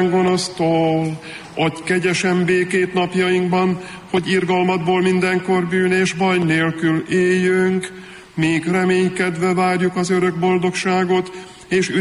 gonosztól, adj kegyesen békét napjainkban, hogy irgalmadból mindenkor bűn és baj nélkül éljünk, míg reménykedve várjuk az örök boldogságot, és